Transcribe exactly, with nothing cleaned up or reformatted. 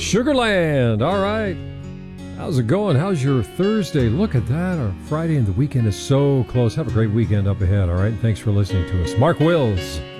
Sugarland. All right. How's it going? How's your Thursday? Look at that. Our Friday and the weekend is so close. Have a great weekend up ahead. All right. Thanks for listening to us. Mark Wills.